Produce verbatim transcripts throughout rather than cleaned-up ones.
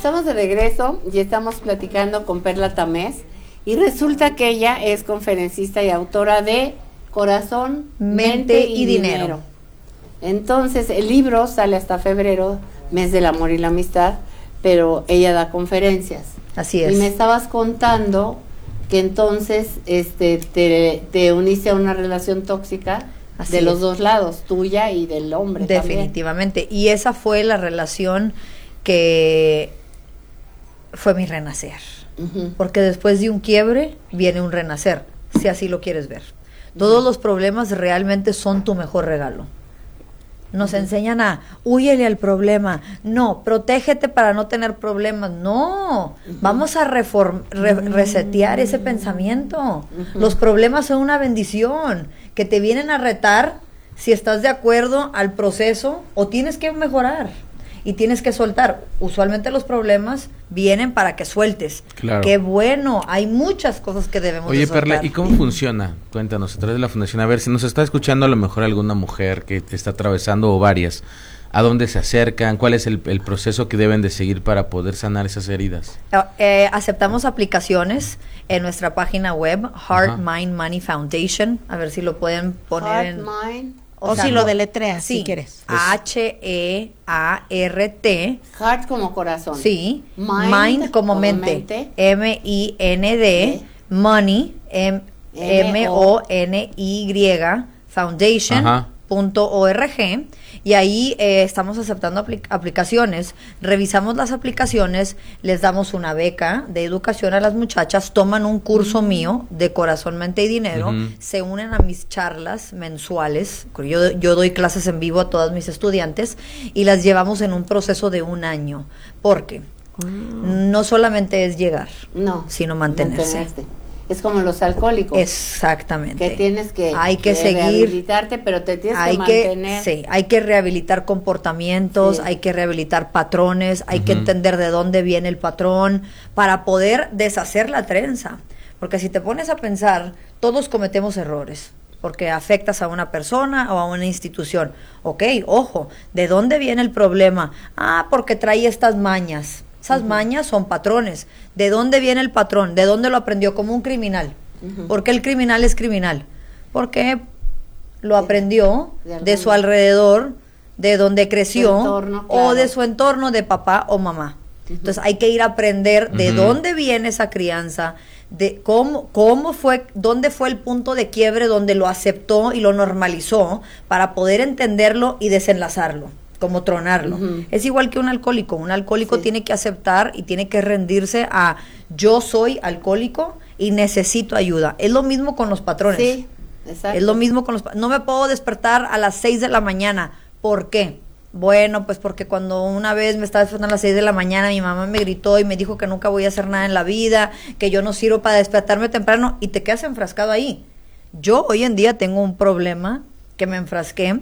estamos de regreso y estamos platicando con Perla Tamés y resulta que ella es conferencista y autora de Corazón, Mente, Mente y, y dinero. dinero. Entonces, el libro sale hasta febrero, mes del amor y la amistad, pero ella da conferencias. Así es. Y me estabas contando que entonces este te, te uniste a una relación tóxica. Así de los es. dos lados, tuya y del hombre. Definitivamente. También. Y esa fue la relación que fue mi renacer. Uh-huh. Porque después de un quiebre viene un renacer, si así lo quieres ver. Todos uh-huh. los problemas realmente son tu mejor regalo. Nos uh-huh. enseñan a, húyele al problema. No, protégete para no tener problemas. No, uh-huh. vamos a reform, re, resetear uh-huh. ese pensamiento. Uh-huh. Los problemas son una bendición que te vienen a retar si estás de acuerdo al proceso o tienes que mejorar y tienes que soltar. Usualmente los problemas vienen para que sueltes. Claro. Qué bueno, hay muchas cosas que debemos Oye, de soltar. Perla, ¿y cómo funciona? Cuéntanos, a través de la fundación, a ver, si nos está escuchando a lo mejor alguna mujer que te está atravesando o varias, ¿a dónde se acercan? ¿Cuál es el, el proceso que deben de seguir para poder sanar esas heridas? Eh, aceptamos aplicaciones en nuestra página web, Heart, Ajá. Mind, Money Foundation, a ver si lo pueden poner Heart, en... Mind. O, o sea, si lo deletreas, sí, si quieres. H E A R T. Heart como corazón. Sí. Mind, Mind como, como mente. mente. M I N D. Money. M O N Y. Foundation. Punto org. Y ahí eh, estamos aceptando apl- aplicaciones, revisamos las aplicaciones, les damos una beca de educación a las muchachas, toman un curso mm. mío de Corazón, Mente y Dinero, uh-huh. se unen a mis charlas mensuales, yo, yo doy clases en vivo a todas mis estudiantes y las llevamos en un proceso de un año, porque mm. no solamente es llegar, no, sino mantenerse. mantenerse. Es como los alcohólicos. Exactamente. Que tienes que, hay que, que seguir, rehabilitarte, pero te tienes hay que mantener. Que, sí, hay que rehabilitar comportamientos, sí. hay que rehabilitar patrones, hay uh-huh. que entender de dónde viene el patrón para poder deshacer la trenza. Porque si te pones a pensar, todos cometemos errores, porque afectas a una persona o a una institución. Ok, ojo, ¿de dónde viene el problema? Ah, porque trae estas mañas. Esas uh-huh. mañas son patrones. ¿De dónde viene el patrón? ¿De dónde lo aprendió? Como un criminal. Uh-huh. ¿Por qué el criminal es criminal? Porque lo aprendió de, de su alrededor, de donde creció, entorno, claro. o de su entorno de papá o mamá. Uh-huh. Entonces hay que ir a aprender de uh-huh. dónde viene esa crianza, de cómo, cómo fue, dónde fue el punto de quiebre donde lo aceptó y lo normalizó para poder entenderlo y desenlazarlo. Como tronarlo. Uh-huh. Es igual que un alcohólico. Un alcohólico sí. tiene que aceptar y tiene que rendirse a yo soy alcohólico y necesito ayuda. Es lo mismo con los patrones. Sí, exacto. Es lo mismo con los no me puedo despertar a las seis de la mañana. ¿Por qué? Bueno, pues porque cuando una vez me estaba despertando a las seis de la mañana, mi mamá me gritó y me dijo que nunca voy a hacer nada en la vida, que yo no sirvo para despertarme temprano y te quedas enfrascado ahí. Yo hoy en día tengo un problema que me enfrasqué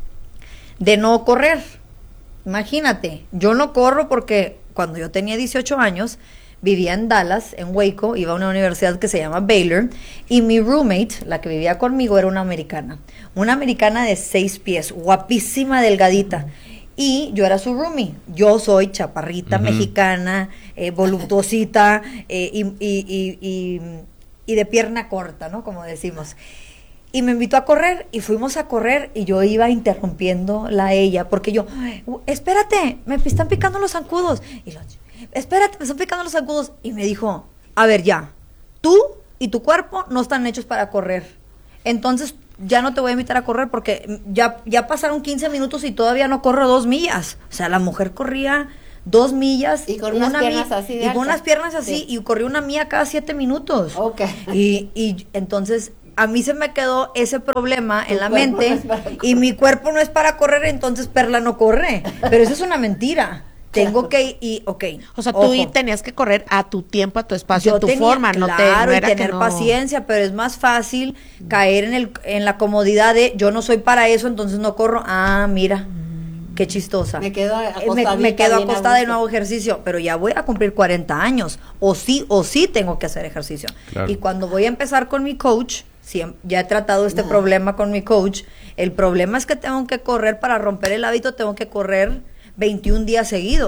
de no correr. Imagínate, yo no corro porque cuando yo tenía dieciocho años vivía en Dallas, en Waco, iba a una universidad que se llama Baylor y mi roommate, la que vivía conmigo, era una americana, una americana de seis pies, guapísima, delgadita, y yo era su roomie. Yo soy chaparrita, uh-huh. mexicana, eh, voluptuosita eh, y, y, y, y, y de pierna corta, ¿no? Como decimos. Y me invitó a correr y fuimos a correr y yo iba interrumpiéndola a ella porque yo, espérate, me están picando los zancudos. Y lo, espérate, me están picando los zancudos. Y me dijo, a ver ya, tú y tu cuerpo no están hechos para correr. Entonces ya no te voy a invitar a correr porque ya, ya pasaron quince minutos y todavía no corro dos millas. O sea, la mujer corría dos millas. Y con unas una piernas mi- así de Y con alta. unas piernas así Sí. y corrió una milla cada siete minutos. Ok. Y, y entonces a mí se me quedó ese problema Tu en la cuerpo mente no es para correr. y mi cuerpo no es para correr, entonces Perla no corre. Pero eso es una mentira. Tengo que y ok. O sea, tú ojo. tenías que correr a tu tiempo, a tu espacio, Yo a tu tenía, forma, no te claro, no y era tener que no... paciencia, pero es más fácil caer en el en la comodidad de yo no soy para eso, entonces no corro. Ah, mira. Qué chistosa. Me quedo Eh, acostadita. me, me quedo bien a acostada y gusto. no hago ejercicio, pero ya voy a cumplir cuarenta años, o sí, o sí tengo que hacer ejercicio. Claro. Y cuando voy a empezar con mi coach, siem- ya he tratado este No. problema con mi coach, el problema es que tengo que correr para romper el hábito, tengo que correr veintiún días seguidos.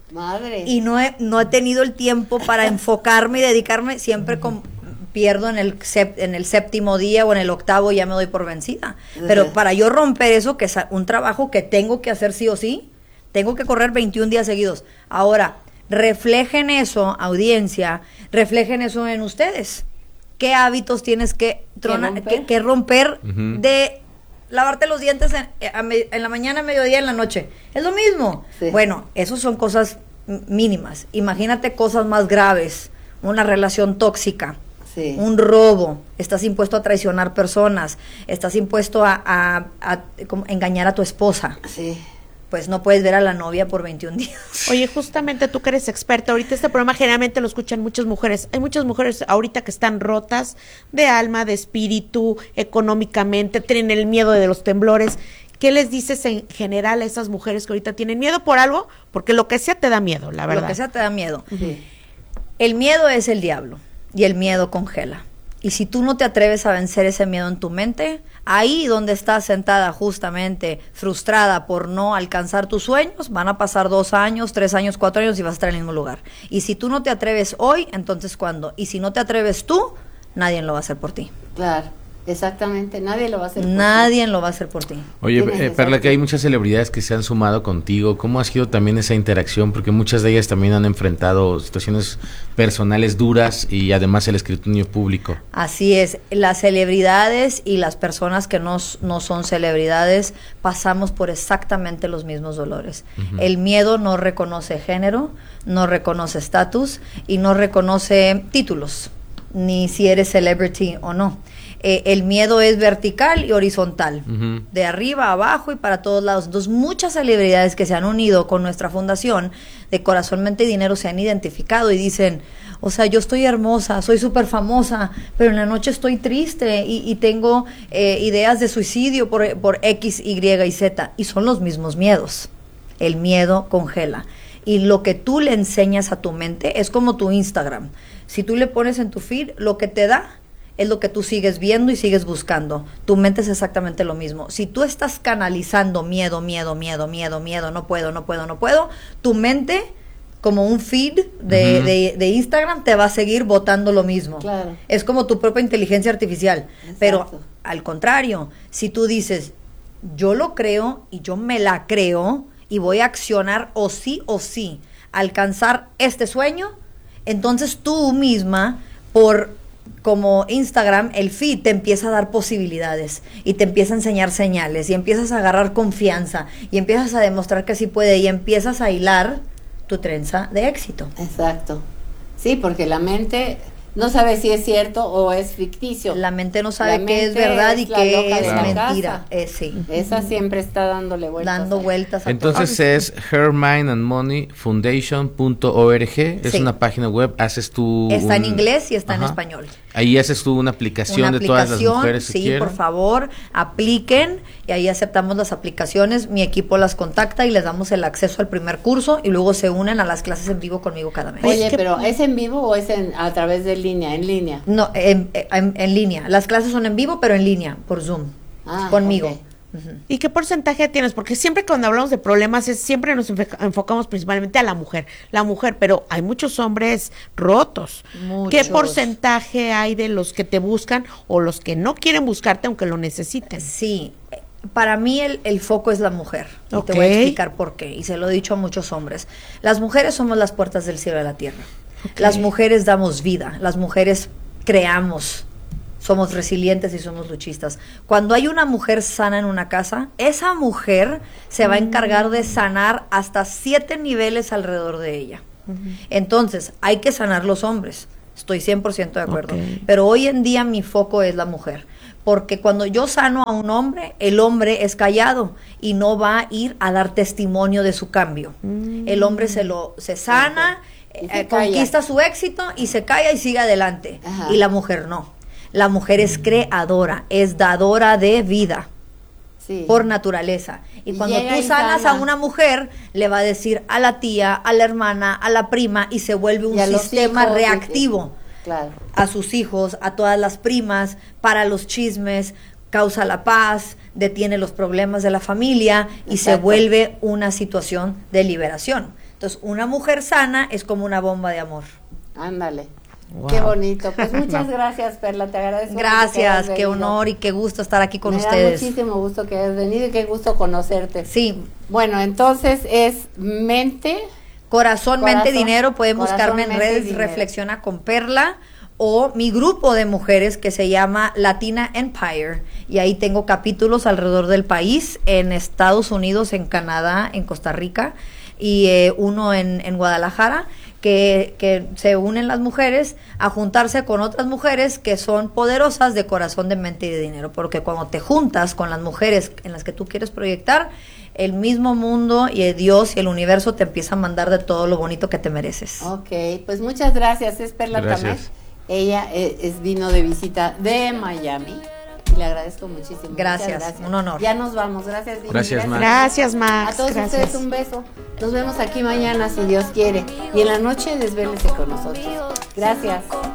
Madre. Y no he, no he tenido el tiempo para enfocarme y dedicarme, siempre con, pierdo en el, sep, en el séptimo día o en el octavo y ya me doy por vencida. Pero para yo romper eso, que es un trabajo que tengo que hacer sí o sí, tengo que correr veintiún días seguidos. Ahora, reflejen eso, audiencia, reflejen eso en ustedes. ¿Qué hábitos tienes que, tronar, romper? que, que romper uh-huh. de lavarte los dientes en, en la mañana, mediodía, en la noche? Es lo mismo. Sí. Bueno, eso son cosas mínimas. Imagínate cosas más graves. Una relación tóxica. Sí. Un robo, estás impuesto a traicionar personas, estás impuesto a, a, a, a engañar a tu esposa. Sí. Pues no puedes ver a la novia por veintiún días. Oye, justamente tú que eres experta, ahorita este programa generalmente lo escuchan muchas mujeres. Hay muchas mujeres ahorita que están rotas de alma, de espíritu, económicamente, tienen el miedo de los temblores. ¿Qué les dices en general a esas mujeres que ahorita tienen miedo por algo? Porque lo que sea te da miedo, la verdad. Lo que sea te da miedo. Uh-huh. El miedo es el diablo y el miedo congela. Y si tú no te atreves a vencer ese miedo en tu mente, ahí donde estás sentada justamente frustrada por no alcanzar tus sueños, van a pasar dos años, tres años, cuatro años y vas a estar en el mismo lugar. Y si tú no te atreves hoy, entonces ¿cuándo? Y si no te atreves tú, nadie lo va a hacer por ti. Claro. Exactamente, nadie lo va a hacer por Nadie ti. lo va a hacer por ti. Oye, eh, Perla, que hay muchas celebridades que se han sumado contigo. ¿Cómo ha sido también esa interacción? Porque muchas de ellas también han enfrentado situaciones personales duras y además el escrutinio público. Así es, las celebridades y las personas que no, no son celebridades pasamos por exactamente los mismos dolores. Uh-huh. El miedo no reconoce género, no reconoce estatus y no reconoce títulos, ni si eres celebrity o no. Eh, el miedo es vertical y horizontal, uh-huh. de arriba a abajo y para todos lados. Entonces, muchas celebridades que se han unido con nuestra fundación de Corazón, Mente y Dinero se han identificado y dicen, o sea, yo estoy hermosa, soy súper famosa, pero en la noche estoy triste y, y tengo eh, ideas de suicidio por, por X, Y y Z. Y son los mismos miedos. El miedo congela. Y lo que tú le enseñas a tu mente es como tu Instagram. Si tú le pones en tu feed, lo que te da es lo que tú sigues viendo y sigues buscando. Tu mente es exactamente lo mismo. Si tú estás canalizando miedo, miedo, miedo, miedo, miedo, no puedo, no puedo, no puedo, tu mente, como un feed de, uh-huh. de, de Instagram, te va a seguir botando lo mismo. Claro. Es como tu propia inteligencia artificial. Exacto. Pero al contrario, si tú dices, yo lo creo y yo me la creo y voy a accionar o sí o sí, alcanzar este sueño, entonces tú misma, por como Instagram, el feed te empieza a dar posibilidades y te empieza a enseñar señales y empiezas a agarrar confianza y empiezas a demostrar que sí puede y empiezas a hilar tu trenza de éxito. Exacto. Sí, porque la mente no sabe si es cierto o es ficticio. La mente no sabe qué es verdad es y qué es mentira. Es, sí. Esa siempre está dándole vueltas. Dando vueltas. A Entonces todo. Es her mind and money foundation punto org. Es sí. una página web. Haces tú. Está un... en inglés y está Ajá. en español. Ahí haces tú una aplicación, una aplicación de todas las mujeres que sí, quieran. por favor, apliquen y ahí aceptamos las aplicaciones. Mi equipo las contacta y les damos el acceso al primer curso y luego se unen a las clases en vivo conmigo cada mes. Oye, pero ¿es en vivo o es en, a través de línea? En línea. No, en, en, en línea. Las clases son en vivo, pero en línea, por Zoom. Ah, conmigo. Okay. Uh-huh. ¿Y qué porcentaje tienes? Porque siempre cuando hablamos de problemas es siempre nos enfocamos principalmente a la mujer, la mujer, pero hay muchos hombres rotos. Muchos. ¿Qué porcentaje hay de los que te buscan o los que no quieren buscarte aunque lo necesiten? Sí, para mí el, el foco es la mujer. Okay. Y te voy a explicar por qué, y se lo he dicho a muchos hombres. Las mujeres somos las puertas del cielo y de la tierra. Okay. Las mujeres damos vida, las mujeres creamos. Somos resilientes y somos luchistas. Cuando hay una mujer sana en una casa, esa mujer se va a encargar de sanar hasta siete niveles alrededor de ella. Uh-huh. Entonces, hay que sanar los hombres. Estoy cien por ciento de acuerdo. Okay. Pero hoy en día mi foco es la mujer. Porque cuando yo sano a un hombre, el hombre es callado y no va a ir a dar testimonio de su cambio. Uh-huh. El hombre se lo se sana, okay. eh, conquista su éxito y se calla y sigue adelante. Uh-huh. Y la mujer no. La mujer es creadora, es dadora de vida, sí. por naturaleza. Y cuando Llega tú sanas sana. a una mujer, le va a decir a la tía, a la hermana, a la prima, y se vuelve un sistema hijos, reactivo sí. claro. a sus hijos, a todas las primas, para los chismes, causa la paz, detiene los problemas de la familia y Exacto. se vuelve una situación de liberación. Entonces, una mujer sana es como una bomba de amor. Ándale. Wow. Qué bonito. Pues muchas gracias, Perla, te agradezco. mucho que Gracias, hayas qué venido. honor y qué gusto estar aquí con Me da ustedes. muchísimo gusto que hayas venido y qué gusto conocerte. Sí, Bueno, entonces es mente, Corazón, Corazón, Mente, Dinero, pueden Corazón, buscarme en Mente y redes Dinero. Reflexiona con Perla o mi grupo de mujeres que se llama Latina Empire y ahí tengo capítulos alrededor del país, en Estados Unidos, en Canadá, en Costa Rica y eh, uno en, en Guadalajara, que, que se unen las mujeres a juntarse con otras mujeres que son poderosas de corazón, de mente y de dinero, porque cuando te juntas con las mujeres en las que tú quieres proyectar, el mismo mundo y el Dios y el universo te empieza a mandar de todo lo bonito que te mereces. ok, pues muchas gracias, es Perla Gracias. Tamés. Ella eh, es, vino de visita de Miami y le agradezco muchísimo. Muchas Gracias, gracias. un honor. Ya nos vamos, gracias. Vini, Gracias, Max. Gracias, Max. A todos Gracias. ustedes un beso. Nos vemos aquí mañana si Dios quiere y en la noche desvélese con nosotros. Gracias.